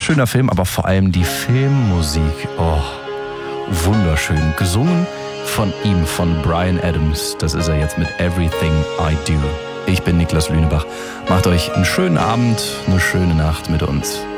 wunderschöner Film, aber vor allem die Filmmusik. Oh, wunderschön. Gesungen von ihm, von Bryan Adams. Das ist er jetzt mit Everything I Do. Ich bin Niklas Lünebach. Macht euch einen schönen Abend, eine schöne Nacht mit uns.